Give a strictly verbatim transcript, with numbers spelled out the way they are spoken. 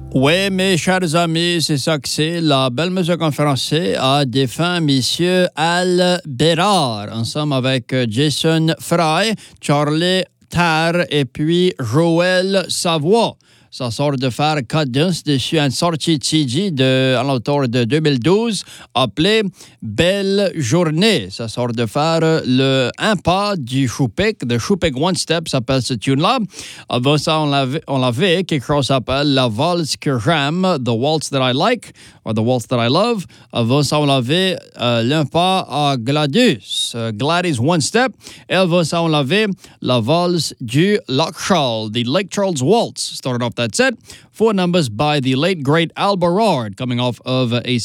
Oui, mes chers amis, c'est ça que c'est. La belle musique en français a défunt Monsieur Al Bérard, ensemble avec euh, Jason Fry, Charlie Tarr et puis Joël Savoie. Ça sort de faire Cadence dessus une sortie de C D de, à l'automne de deux mille douze appelé Belle Journée. Ça sort de faire le un pas du Choupec. The Choupec One Step s'appelle ce tune-là. Avant ça, on l'avait, on l'avait quelque chose s'appelle La Valse que j'aime, The Waltz That I Like, or The Waltz That I Love. Avant ça, on l'avait euh, l'un pas à Gladius, uh, Gladys One Step. Et avant ça, on l'avait La Valse du Lake Charles, the Lake Charles Waltz. Started off that set. Four numbers by the late, great Al Berard, coming off of a